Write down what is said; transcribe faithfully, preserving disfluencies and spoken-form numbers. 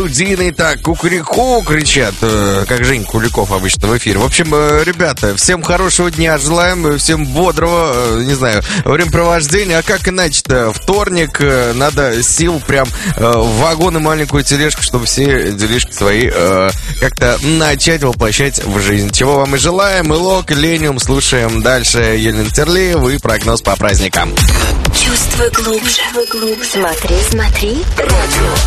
студийный, так, кукурику кричат, э, как Женя Куликов обычно в эфире. В общем, э, ребята, всем хорошего дня желаем, всем бодрого, э, не знаю, времяпровождения. А как иначе-то? Вторник, э, надо сил прям э, в вагон и маленькую тележку, чтобы все делишки свои э, как-то начать воплощать в жизнь. Чего вам и желаем. Илок, Иллениум, слушаем дальше Елена Терлеева и прогноз по праздникам. Чувствуй глубже. Смотри, смотри. Радио.